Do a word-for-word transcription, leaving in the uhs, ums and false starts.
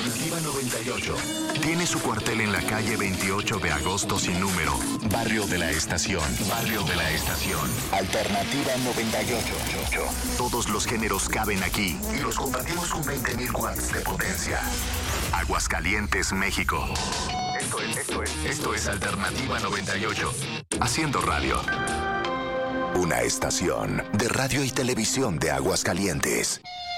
Alternativa noventa y ocho. Tiene su cuartel en la calle veintiocho de agosto sin número. Barrio de la Estación. Barrio de la Estación. Alternativa noventa y ocho. Todos los géneros caben aquí y los compartimos con veinte mil watts de potencia. Aguascalientes, México. Esto es, esto es, esto es Alternativa noventa y ocho. Haciendo radio. Una estación de radio y televisión de Aguascalientes.